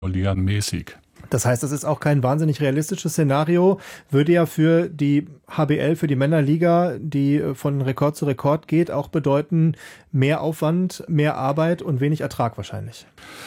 mäßig. Das heißt, das ist auch kein wahnsinnig realistisches Szenario, würde ja für die HBL, für die Männerliga, die von Rekord zu Rekord geht, auch bedeuten, mehr Aufwand, mehr Arbeit und wenig Ertrag wahrscheinlich.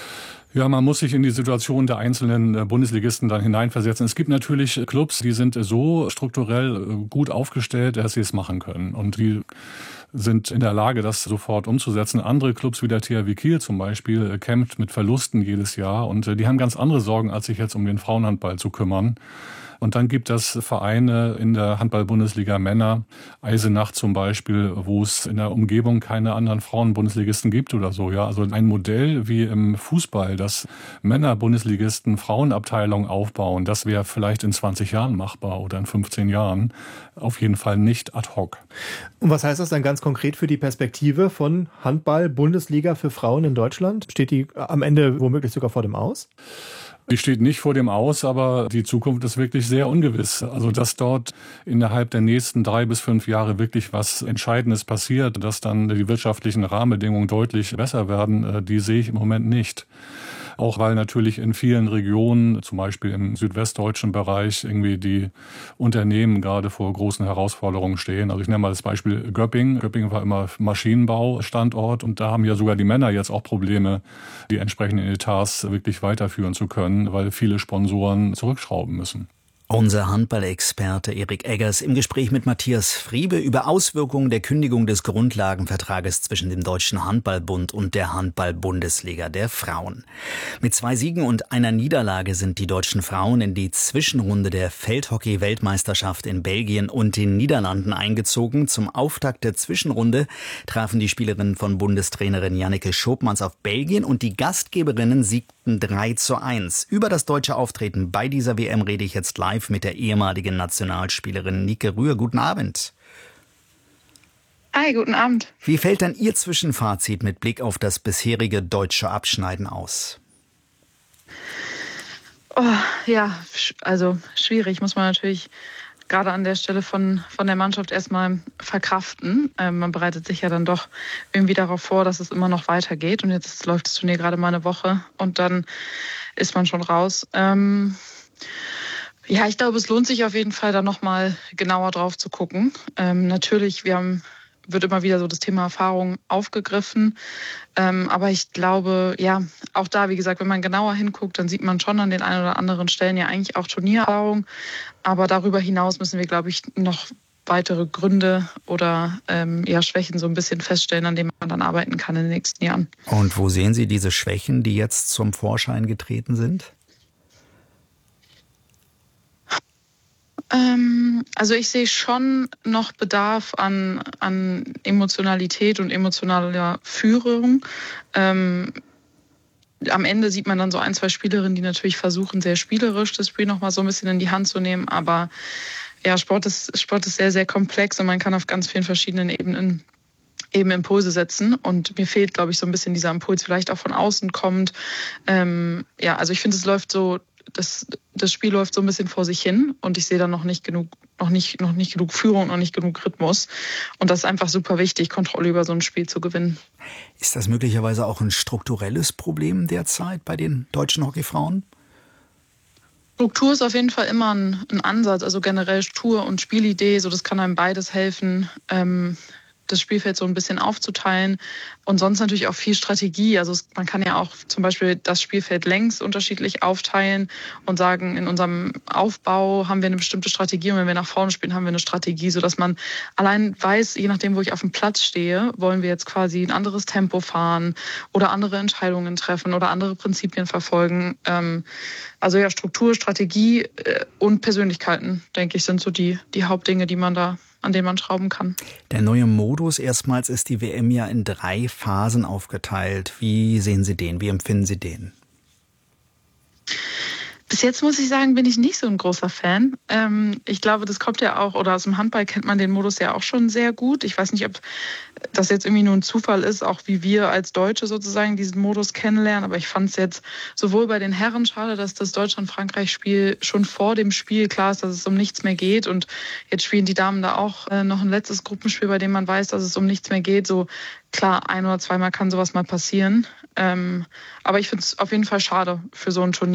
Ja, man muss sich in die Situation der einzelnen Bundesligisten dann hineinversetzen. Es gibt natürlich Clubs, die sind so strukturell gut aufgestellt, dass sie es machen können. Und die sind in der Lage, das sofort umzusetzen. Andere Clubs wie der THW Kiel zum Beispiel kämpft mit Verlusten jedes Jahr. Und die haben ganz andere Sorgen, als sich jetzt um den Frauenhandball zu kümmern. Und dann gibt es Vereine in der Handball-Bundesliga Männer, Eisenach zum Beispiel, wo es in der Umgebung keine anderen Frauen-Bundesligisten gibt oder so. Ja, also ein Modell wie im Fußball, dass Männer-Bundesligisten Frauenabteilungen aufbauen, das wäre vielleicht in 20 Jahren machbar oder in 15 Jahren. Auf jeden Fall nicht ad hoc. Und was heißt das dann ganz konkret für die Perspektive von Handball-Bundesliga für Frauen in Deutschland? Steht die am Ende womöglich sogar vor dem Aus? Die steht nicht vor dem Aus, aber die Zukunft ist wirklich sehr ungewiss. Also dass dort innerhalb der nächsten 3 bis 5 Jahre wirklich was Entscheidendes passiert, dass dann die wirtschaftlichen Rahmenbedingungen deutlich besser werden, die sehe ich im Moment nicht. Auch weil natürlich in vielen Regionen, zum Beispiel im südwestdeutschen Bereich, irgendwie die Unternehmen gerade vor großen Herausforderungen stehen. Also ich nenne mal das Beispiel Göppingen. Göppingen war immer Maschinenbaustandort und da haben ja sogar die Männer jetzt auch Probleme, die entsprechenden Etats wirklich weiterführen zu können, weil viele Sponsoren zurückschrauben müssen. Unser Handballexperte Erik Eggers im Gespräch mit Matthias Friebe über Auswirkungen der Kündigung des Grundlagenvertrages zwischen dem Deutschen Handballbund und der Handball-Bundesliga der Frauen. Mit 2 Siegen und einer Niederlage sind die deutschen Frauen in die Zwischenrunde der Feldhockey-Weltmeisterschaft in Belgien und den Niederlanden eingezogen. Zum Auftakt der Zwischenrunde trafen die Spielerinnen von Bundestrainerin Janneke Schopmans auf Belgien und die Gastgeberinnen siegten 3:1. Über das deutsche Auftreten bei dieser WM rede ich jetzt live mit der ehemaligen Nationalspielerin Nike Rühr. Guten Abend. Hi, guten Abend. Wie fällt dann Ihr Zwischenfazit mit Blick auf das bisherige deutsche Abschneiden aus? Ja, also schwierig, muss man natürlich gerade an der Stelle von der Mannschaft erstmal verkraften. Man bereitet sich ja dann doch irgendwie darauf vor, dass es immer noch weitergeht. Und jetzt läuft das Turnier gerade mal eine Woche und dann ist man schon raus. Ja, ich glaube, es lohnt sich auf jeden Fall, da nochmal genauer drauf zu gucken. Natürlich, wird immer wieder so das Thema Erfahrung aufgegriffen. Aber ich glaube, ja, auch da, wie gesagt, wenn man genauer hinguckt, dann sieht man schon an den ein oder anderen Stellen ja eigentlich auch Turniererfahrung. Aber darüber hinaus müssen wir, glaube ich, noch weitere Gründe oder Schwächen so ein bisschen feststellen, an denen man dann arbeiten kann in den nächsten Jahren. Und wo sehen Sie diese Schwächen, die jetzt zum Vorschein getreten sind? Also ich sehe schon noch Bedarf an Emotionalität und emotionaler Führung. Am Ende sieht man dann so 1, 2 Spielerinnen, die natürlich versuchen, sehr spielerisch das Spiel noch mal so ein bisschen in die Hand zu nehmen. Aber ja, Sport ist sehr, sehr komplex und man kann auf ganz vielen verschiedenen Ebenen eben Impulse setzen. Und mir fehlt, glaube ich, so ein bisschen dieser Impuls, vielleicht auch von außen kommt. Also ich finde, es läuft so, das Spiel läuft so ein bisschen vor sich hin und ich sehe da noch nicht genug Führung, noch nicht genug Rhythmus. Und das ist einfach super wichtig, Kontrolle über so ein Spiel zu gewinnen. Ist das möglicherweise auch ein strukturelles Problem derzeit bei den deutschen Hockeyfrauen? Struktur ist auf jeden Fall immer ein Ansatz, also generell Struktur und Spielidee, so das kann einem beides helfen. Das Spielfeld so ein bisschen aufzuteilen und sonst natürlich auch viel Strategie. Also man kann ja auch zum Beispiel das Spielfeld längs unterschiedlich aufteilen und sagen, in unserem Aufbau haben wir eine bestimmte Strategie und wenn wir nach vorne spielen, haben wir eine Strategie, sodass man allein weiß, je nachdem, wo ich auf dem Platz stehe, wollen wir jetzt quasi ein anderes Tempo fahren oder andere Entscheidungen treffen oder andere Prinzipien verfolgen. Also ja, Struktur, Strategie und Persönlichkeiten, denke ich, sind so die Hauptdinge, an denen man schrauben kann. Der neue Modus, erstmals ist die WM ja in 3 Phasen aufgeteilt. Wie sehen Sie den? Wie empfinden Sie den? Bis jetzt muss ich sagen, bin ich nicht so ein großer Fan. Ich glaube, das kommt ja auch, oder aus dem Handball kennt man den Modus ja auch schon sehr gut. Ich weiß nicht, ob das jetzt irgendwie nur ein Zufall ist, auch wie wir als Deutsche sozusagen diesen Modus kennenlernen. Aber ich fand es jetzt sowohl bei den Herren schade, dass das Deutschland-Frankreich-Spiel schon vor dem Spiel klar ist, dass es um nichts mehr geht. Und jetzt spielen die Damen da auch noch ein letztes Gruppenspiel, bei dem man weiß, dass es um nichts mehr geht. So klar, 1 oder 2 Mal kann sowas mal passieren. Aber ich finde es auf jeden Fall schade für so ein Turnier.